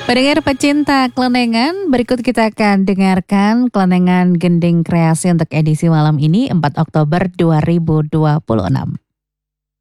Pendengar pecinta kelenengan, berikut kita akan dengarkan kelenengan Gending Kreasi untuk edisi malam ini 4 Oktober 2026.